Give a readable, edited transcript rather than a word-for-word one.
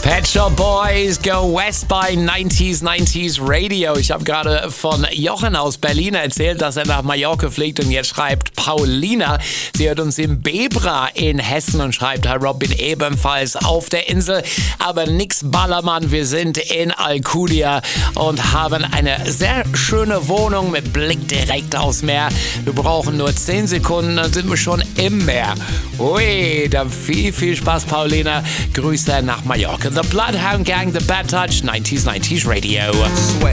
Pet Shop Boys Go West bei 90s Radio. Ich habe gerade von Jochen aus Berlin erzählt, dass er nach Mallorca fliegt, und jetzt schreibt Paulina, sie hört uns in Bebra in Hessen und schreibt, Herr Rob, bin ebenfalls auf der Insel, aber nix Ballermann, wir sind in Alcudia und haben eine sehr schöne Wohnung mit Blick direkt aufs Meer. Wir brauchen nur 10 Sekunden, dann sind wir schon im Meer. Ui, dann viel Spaß, Paulina. Grüße nach Mallorca. The Bloodhound Gang, The Bad Touch, 90s Radio. Sweat